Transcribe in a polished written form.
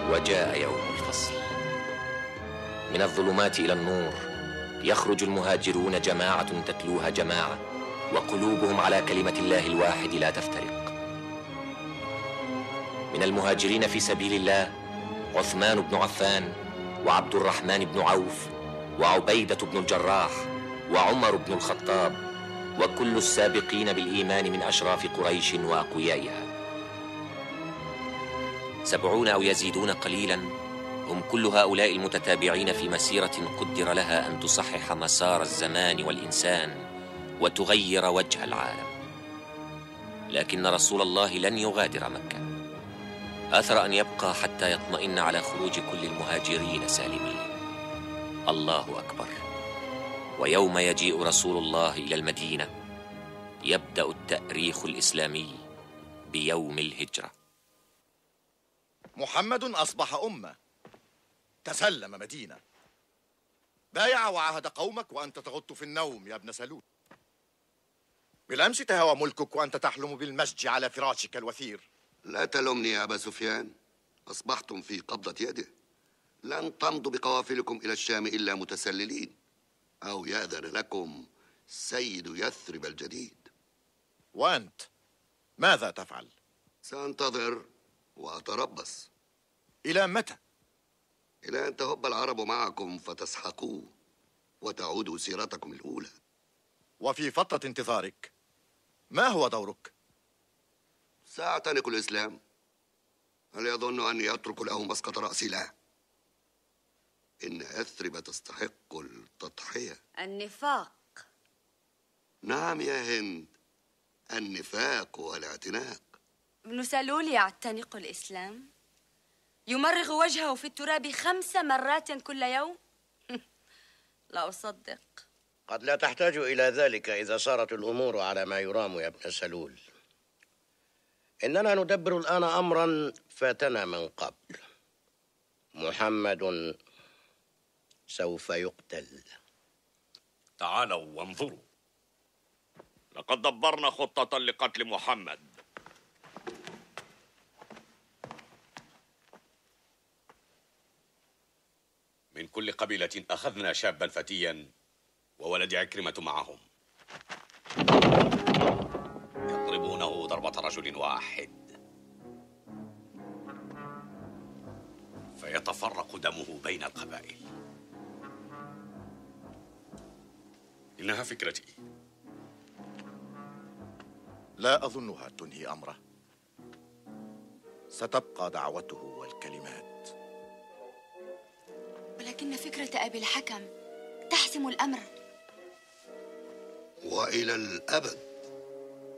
وجاء يوم الفصل. من الظلمات إلى النور يخرج المهاجرون جماعة تتلوها جماعة، وقلوبهم على كلمة الله الواحد لا تفترق. من المهاجرين في سبيل الله عثمان بن عفان، وعبد الرحمن بن عوف، وعبيدة بن الجراح، وعمر بن الخطاب، وكل السابقين بالإيمان من أشراف قريش وأقويائها. 70 أو يزيدون قليلا هم كل هؤلاء المتتابعين في مسيرة قدر لها أن تصحح مسار الزمان والإنسان وتغير وجه العالم. لكن رسول الله لن يغادر مكة، آثر أن يبقى حتى يطمئن على خروج كل المهاجرين سالمين. الله أكبر. ويوم يجيء رسول الله إلى المدينة يبدأ التأريخ الإسلامي بيوم الهجرة. محمد أصبح أمة، تسلم مدينة، بايع وعهد قومك وأنت تغط في النوم يا ابن سلول. بالأمس تهوى ملكك وأنت تحلم بالمسج على فراشك الوثير. لا تلومني يا أبا سفيان، أصبحتم في قبضة يده. لن تمضوا بقوافلكم إلى الشام إلا متسللين، أو يأذن لكم سيد يثرب الجديد. وأنت ماذا تفعل؟ سأنتظر وأتربص. إلى متى؟ إلى أن تهب العرب معكم فتسحقوا وتعودوا سيرتكم الأولى. وفي فترة انتظارك ما هو دورك؟ سأعتنق الإسلام. هل يظن أني أترك له مسقط رأسي؟ لا، إن يثرب تستحق التضحية. النفاق. نعم يا هند، النفاق والاعتناق. ابن سلول يعتنق الإسلام، يمرغ وجهه في التراب 5 مرات كل يوم. لا أصدق. قد لا تحتاج إلى ذلك إذا صارت الأمور على ما يرام يا ابن سلول. إننا ندبر الآن أمرا فاتنا من قبل. محمد سوف يقتل. تعالوا وانظروا، لقد دبرنا خطة لقتل محمد. من كل قبيلة أخذنا شابا فتيا وولد عكرمة معهم، يضربونه ضربة رجل واحد فيتفرق دمه بين القبائل. إنها فكرتي. لا أظنها تنهي أمره، ستبقى دعوته والكلمات. ولكن فكرة أبي الحكم تحسم الأمر. وإلى الأبد.